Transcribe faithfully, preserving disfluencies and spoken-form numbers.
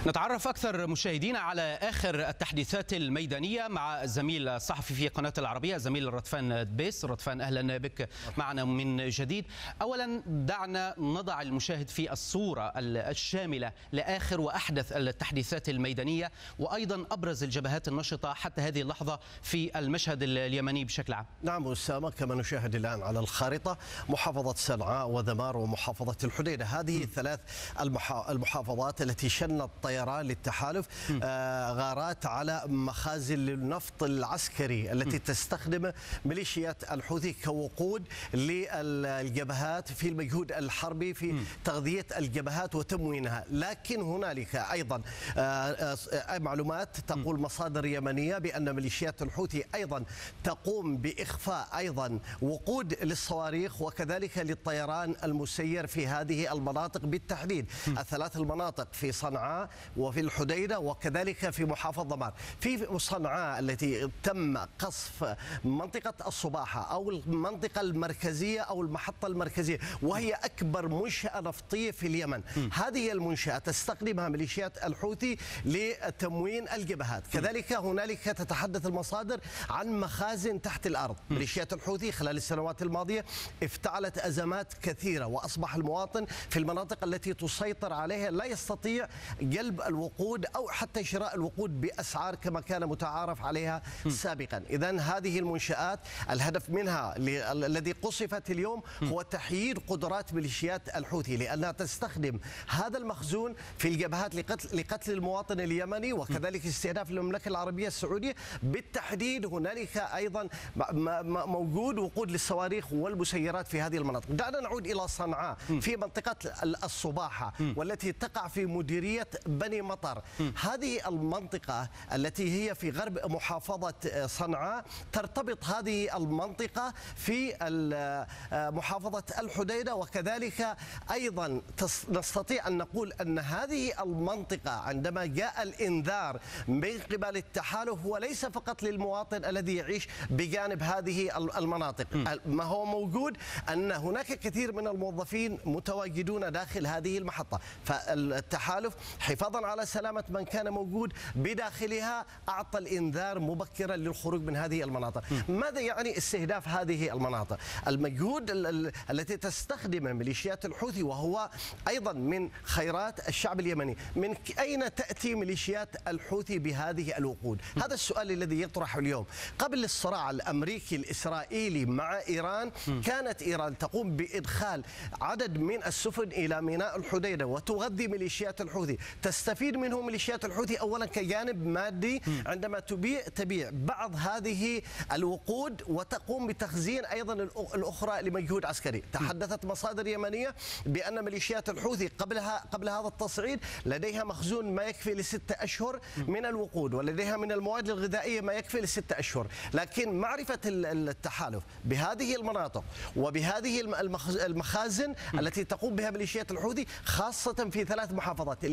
نتعرف أكثر مشاهدينا على آخر التحديثات الميدانية مع الزميل الصحفي في قناة العربية الزميل رضفان دبيس. رضفان، أهلا بك معنا من جديد. أولا دعنا نضع المشاهد في الصورة الشاملة لآخر وأحدث التحديثات الميدانية وأيضا أبرز الجبهات النشطة حتى هذه اللحظة في المشهد اليمني بشكل عام. نعم أسامة، كما نشاهد الآن على الخارطة محافظة صنعاء وذمار ومحافظة الحديدة، هذه الثلاث المحافظات التي شنت طيران للتحالف آه غارات على مخازن للنفط العسكري التي م. تستخدم ميليشيات الحوثي كوقود للجبهات في المجهود الحربي في م. تغذية الجبهات وتموينها. لكن هنالك أيضا آه آه معلومات تقول م. مصادر يمنية بأن ميليشيات الحوثي أيضا تقوم بإخفاء أيضا وقود للصواريخ وكذلك للطيران المسير في هذه المناطق بالتحديد م. الثلاث المناطق في صنعاء وفي الحديدة وكذلك في محافظة ذمار. في صنعاء التي تم قصف منطقة الصباحة أو المنطقة المركزية أو المحطة المركزية وهي أكبر منشأة نفطية في اليمن، م. هذه المنشأة تستخدمها ميليشيات الحوثي لتموين الجبهات. كذلك هنالك تتحدث المصادر عن مخازن تحت الأرض. ميليشيات الحوثي خلال السنوات الماضية افتعلت أزمات كثيرة وأصبح المواطن في المناطق التي تسيطر عليها لا يستطيع جلب الوقود أو حتى شراء الوقود بأسعار كما كان متعارف عليها سابقا. إذن هذه المنشآت الهدف منها الذي قصفت اليوم هو تحييد قدرات ميليشيات الحوثي لأنها تستخدم هذا المخزون في الجبهات لقتل, لقتل المواطن اليمني وكذلك استهداف المملكة العربية السعودية بالتحديد. هنالك أيضا موجود وقود للصواريخ والمسيرات في هذه المناطق. دعنا نعود إلى صنعاء في منطقة الصباحة والتي تقع في مديرية بني مطر. هذه المنطقة التي هي في غرب محافظة صنعاء ترتبط هذه المنطقة في محافظة الحديدة وكذلك أيضا نستطيع أن نقول أن هذه المنطقة عندما جاء الإنذار من قبل التحالف هو ليس فقط للمواطن الذي يعيش بجانب هذه المناطق، ما هو موجود أن هناك كثير من الموظفين متواجدون داخل هذه المحطة، فالتحالف حفاظا على سلامة من كان موجود بداخلها أعطى الإنذار مبكرا للخروج من هذه المناطق. ماذا يعني استهداف هذه المناطق؟ المجهود التي تستخدم ميليشيات الحوثي وهو أيضا من خيرات الشعب اليمني، من أين تأتي ميليشيات الحوثي بهذه الوقود؟ هذا السؤال الذي يطرح اليوم. قبل الصراع الأمريكي الإسرائيلي مع إيران كانت إيران تقوم بإدخال عدد من السفن إلى ميناء الحديدة وتغذي ميليشيات الحوثي. تستفيد منه ميليشيات الحوثي أولا كجانب مادي عندما تبيع تبيع بعض هذه الوقود وتقوم بتخزين أيضا الأخرى لمجهود عسكري. تحدثت مصادر يمنية بأن ميليشيات الحوثي قبلها قبل هذا التصعيد لديها مخزون ما يكفي لستة أشهر من الوقود ولديها من المواد الغذائية ما يكفي لستة أشهر. لكن معرفة التحالف بهذه المناطق وبهذه المخازن التي تقوم بها ميليشيات الحوثي خاصة في ثلاث محافظات